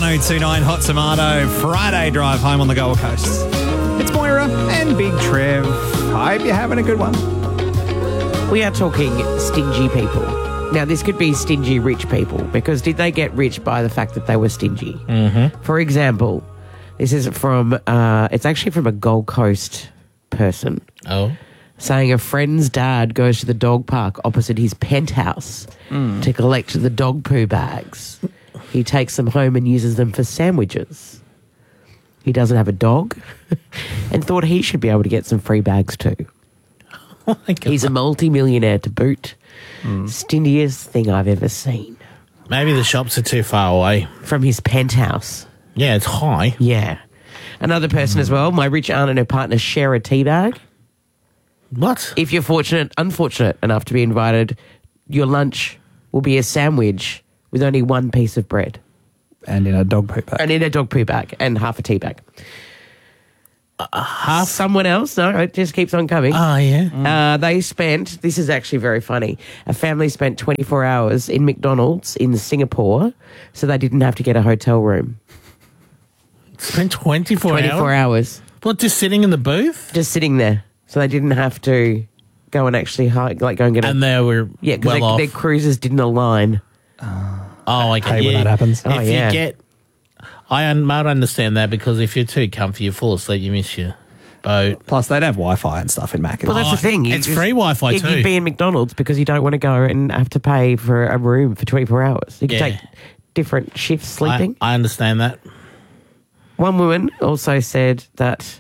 1029 Hot Tomato Friday drive home on the Gold Coast. It's Moira and Big Trev. I hope you're having a good one. We are talking stingy people. Now, this could be stingy rich people, because did they get rich by the fact that they were stingy? Mm-hmm. For example, this is from, it's actually from a Gold Coast person. Oh. Saying a friend's dad goes to the dog park opposite his penthouse to collect the dog poo bags. He takes them home and uses them for sandwiches. He doesn't have a dog and thought he should be able to get some free bags too. Oh my God. He's a multi-millionaire to boot. Stingiest thing I've ever seen. Maybe the shops are too far away. From his penthouse. Yeah, it's high. Yeah. Another person as well. My rich aunt and her partner share a tea bag. What? If you're unfortunate enough to be invited, your lunch will be a sandwich with only one piece of bread. And in a dog poo bag. And in a dog poo bag and half a tea bag. Half? Someone else? No, it just keeps on coming. Oh, yeah. They spent, this is actually very funny, a family spent 24 hours in McDonald's in Singapore so they didn't have to get a hotel room. Spent 24 hours. What, just sitting in the booth? Just sitting there. So they didn't have to go and actually go and get And they were because well off. their cruises didn't align. Oh, okay. When that happens. Oh, If yeah. you get... I might understand that, because if you're too comfy, you fall asleep, you miss your boat. Plus, they'd have Wi-Fi and stuff in Mac. Well, that's the thing. It's free Wi-Fi You'd too. be in McDonald's because you don't want to go and have to pay for a room for 24 hours. You can Yeah. take different shifts sleeping. I understand that. One woman also said that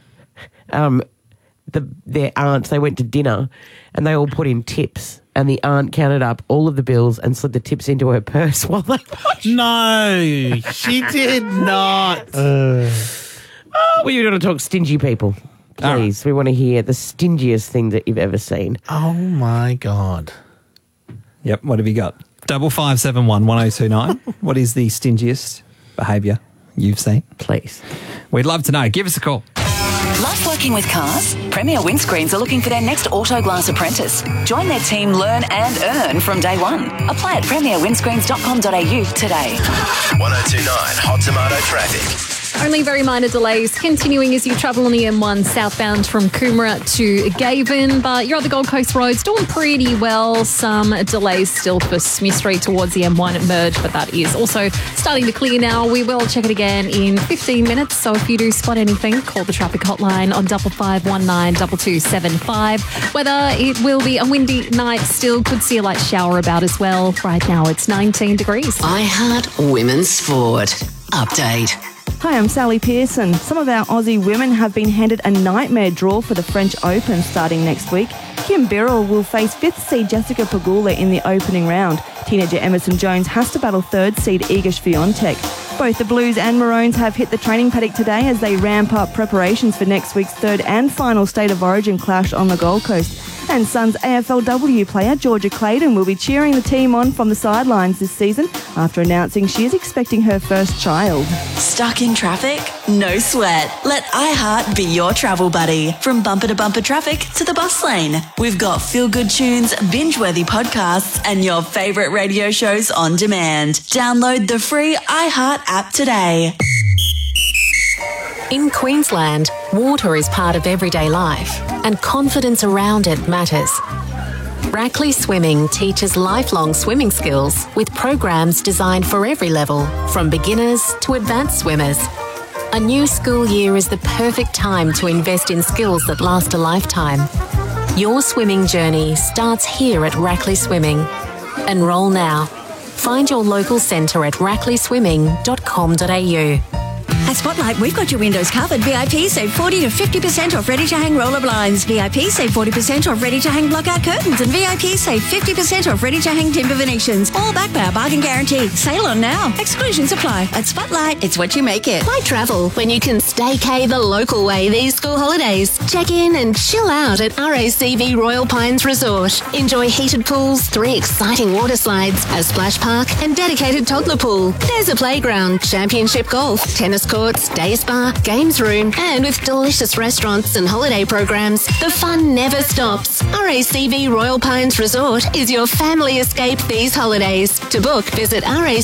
their aunt, they went to dinner and they all put in tips, and the aunt counted up all of the bills and slid the tips into her purse while they watched. No, she did not. We want to talk stingy people. Please, we want to hear the stingiest thing that you've ever seen. Oh, my God. Yep, what have you got? 5571 1029. What is the stingiest behaviour you've seen? Please. We'd love to know. Give us a call. Love working with cars? Premier Windscreens are looking for their next Autoglass apprentice. Join their team, learn and earn from day one. Apply at premierwindscreens.com.au today. 1029 Hot Tomato Traffic. Only very minor delays continuing as you travel on the M1 southbound from Coomera to Gavin, but you're at the Gold Coast roads doing pretty well. Some delays still for Smith Street towards the M1 merge, but that is also starting to clear now. We will check it again in 15 minutes, so if you do spot anything, call the traffic hotline on 5519 2275. Weather, it will be a windy night still. Could see a light shower about as well. Right now it's 19 degrees. iHeart Women's Sport Update. Hi, I'm Sally Pearson. Some of our Aussie women have been handed a nightmare draw for the French Open starting next week. Kim Birrell will face 5th seed Jessica Pegula in the opening round. Teenager Emerson Jones has to battle 3rd seed Iga Swiatek. Both the Blues and Maroons have hit the training paddock today as they ramp up preparations for next week's 3rd and final State of Origin clash on the Gold Coast. And Suns AFLW player Georgia Clayton will be cheering the team on from the sidelines this season after announcing she is expecting her first child. Stuck in traffic? No sweat. Let iHeart be your travel buddy. From bumper to bumper traffic to the bus lane. We've got feel-good tunes, binge-worthy podcasts, and your favourite radio shows on demand. Download the free iHeart app today. In Queensland, water is part of everyday life, and confidence around it matters. Rackley Swimming teaches lifelong swimming skills with programs designed for every level, from beginners to advanced swimmers. A new school year is the perfect time to invest in skills that last a lifetime. Your swimming journey starts here at Rackley Swimming. Enrol now. Find your local centre at rackleyswimming.com.au. At Spotlight, we've got your windows covered. VIP save 40 to 50% off ready-to-hang roller blinds. VIP save 40% off ready-to-hang block-out curtains. And VIP save 50% off ready-to-hang timber Venetians. All backed by our bargain guarantee. Sale on now. Exclusions apply. At Spotlight, it's what you make it. Why travel when you can staycay the local way these school holidays? Check in and chill out at RACV Royal Pines Resort. Enjoy heated pools, 3 exciting water slides, a splash park and dedicated toddler pool. There's a playground, championship golf, tennis court courts, day spa, games room, and with delicious restaurants and holiday programs, the fun never stops. RACV Royal Pines Resort is your family escape these holidays. To book, visit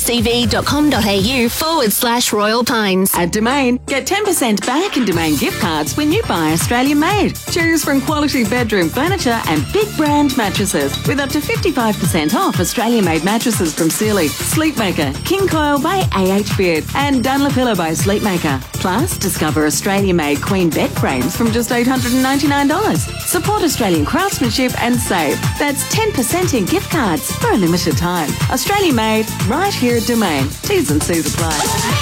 racv.com.au/Royal Pines. At Domain, get 10% back in Domain gift cards when you buy Australian made. Choose from quality bedroom furniture and big brand mattresses with up to 55% off Australian made mattresses from Sealy, Sleepmaker, King Coil by AH Beard and Dunlopillow by Sleepmaker. Plus, discover Australian made queen bed frames from just $899. Support Australian craftsmanship and save. That's 10% in gift cards for a limited time. Australian made, right here at Domain. T's and C's apply.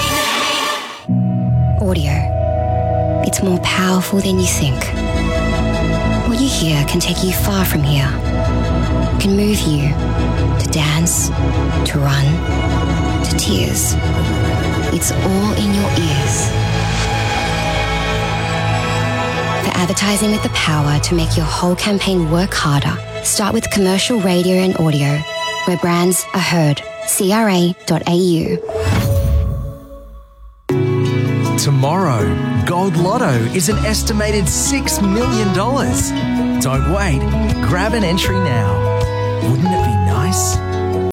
Audio. It's more powerful than you think. What you hear can take you far from here. It can move you to dance, to run, to tears. It's all in your ears. For advertising with the power to make your whole campaign work harder, start with commercial radio and audio, where brands are heard. CRA.au. Tomorrow, Gold Lotto is an estimated $6 million. Don't wait. Grab an entry now. Wouldn't it be nice?